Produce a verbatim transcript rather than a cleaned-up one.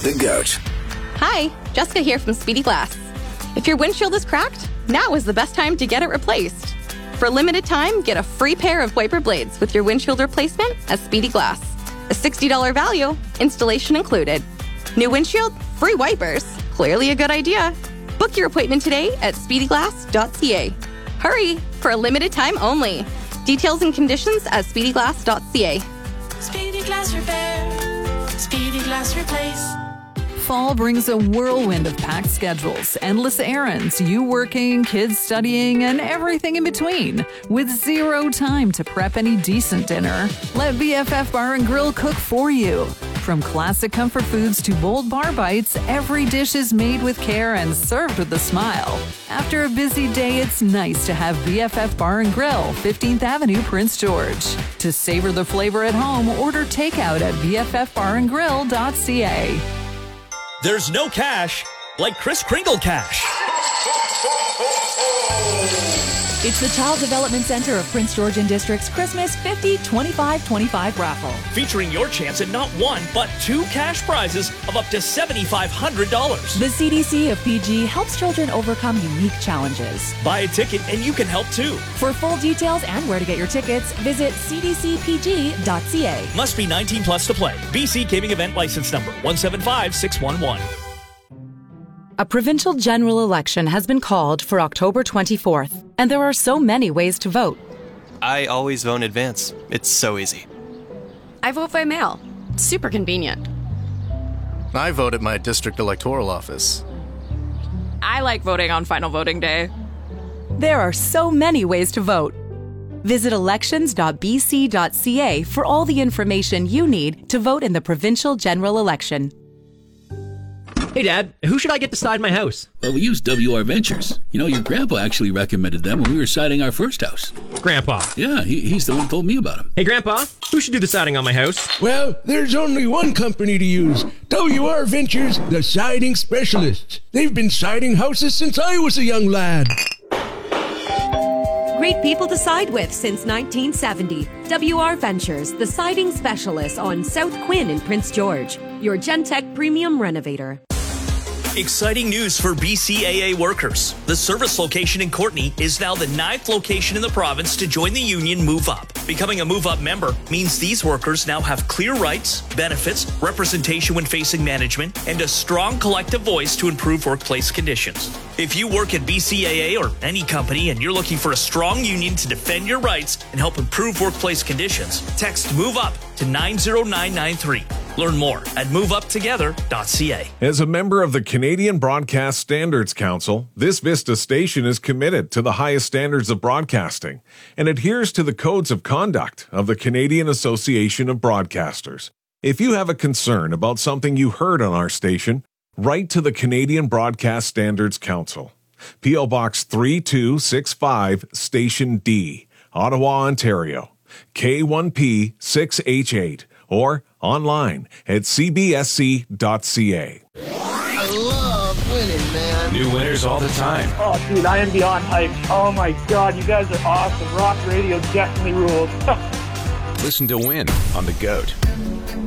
The Goat. Hi, Jessica here from Speedy Glass. If your windshield is cracked, now is the best time to get it replaced. For a limited time, get a free pair of wiper blades with your windshield replacement at Speedy Glass. A sixty dollars value, installation included. New windshield, free wipers. Clearly a good idea. Book your appointment today at speedy glass dot c a. Hurry, for a limited time only. Details and conditions at speedy glass dot c a. Speedy Glass Repair. Speedy Glass Replace. Fall brings a whirlwind of packed schedules, endless errands, you working, kids studying, and everything in between. With zero time to prep any decent dinner, let B F F Bar and Grill cook for you. From classic comfort foods to bold bar bites, every dish is made with care and served with a smile. After a busy day, it's nice to have B F F Bar and Grill, fifteenth Avenue, Prince George. To savor the flavor at home, order takeout at b f f bar and grill dot c a. There's no cash like Kris Kringle Cash. It's the Child Development Center of Prince George and District's Christmas fifty twenty-five twenty-five raffle. Featuring your chance at not one, but two cash prizes of up to seven thousand five hundred dollars. The C D C of P G helps children overcome unique challenges. Buy a ticket and you can help too. For full details and where to get your tickets, visit c d c p g dot c a. Must be nineteen plus to play. B C Gaming Event License Number one seven five six one one. A provincial general election has been called for October twenty-fourth, and there are so many ways to vote. I always vote in advance. It's so easy. I vote by mail. Super convenient. I vote at my district electoral office. I like voting on final voting day. There are so many ways to vote. Visit elections dot b c dot c a for all the information you need to vote in the provincial general election. Hey, Dad, who should I get to side my house? Well, we use W R Ventures. You know, your grandpa actually recommended them when we were siding our first house. Grandpa? Yeah, he, he's the one who told me about them. Hey, Grandpa, who should do the siding on my house? Well, there's only one company to use. W R Ventures, the siding specialists. They've been siding houses since I was a young lad. Great people to side with since nineteen seventy. W R Ventures, the siding specialists on South Quinn in Prince George. Your Gentech Premium Renovator. Exciting news for B C A A workers. The service location in Courtenay is now the ninth location in the province to join the union Move Up. Becoming a Move Up member means these workers now have clear rights, benefits, representation when facing management, and a strong collective voice to improve workplace conditions. If you work at B C A A or any company and you're looking for a strong union to defend your rights and help improve workplace conditions, text Move Up to nine zero nine nine three. Learn more at move up together dot c a. As a member of the Canadian Broadcast Standards Council, this Vista station is committed to the highest standards of broadcasting and adheres to the codes of conduct of the Canadian Association of Broadcasters. If you have a concern about something you heard on our station, write to the Canadian Broadcast Standards Council. P O Box three two six five, Station D, Ottawa, Ontario, K one P six H eight, or online at c b s c dot c a. I love winning, man. New winners all the time. Oh, dude, I am beyond hyped. Oh, my God, you guys are awesome. Rock Radio definitely rules. Listen to Win on The Goat.